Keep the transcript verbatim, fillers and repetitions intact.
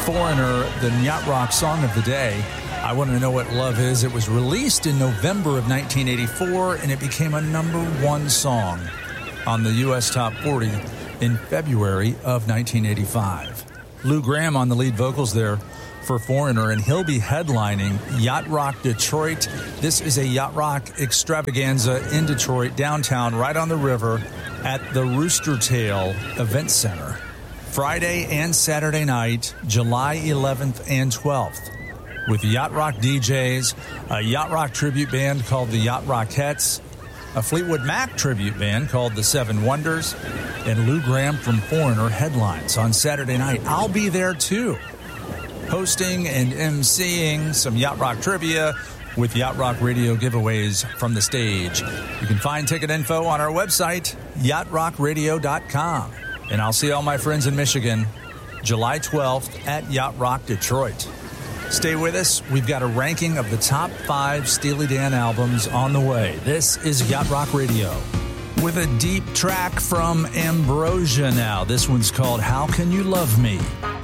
Foreigner, the Yacht Rock song of the day. I Want to Know What Love Is. It was released in November of nineteen eighty-four, and it became a number one song on the U S Top forty in February of nineteen eighty-five. Lou Gramm on the lead vocals there for Foreigner, and he'll be headlining Yacht Rock Detroit. This is a Yacht Rock extravaganza in Detroit, downtown, right on the river at the Rooster Tail Event Center. Friday and Saturday night, July eleventh and twelfth, with Yacht Rock D Js, a Yacht Rock tribute band called the Yacht Rockettes, a Fleetwood Mac tribute band called the Seven Wonders, and Lou Gramm from Foreigner headlines on Saturday night. I'll be there too, hosting and emceeing some Yacht Rock trivia with Yacht Rock Radio giveaways from the stage. You can find ticket info on our website, yacht rock radio dot com. And I'll see all my friends in Michigan July twelfth at Yacht Rock Detroit. Stay with us. We've got a ranking of the top five Steely Dan albums on the way. This is Yacht Rock Radio with a deep track from Ambrosia now. This one's called How Can You Love Me?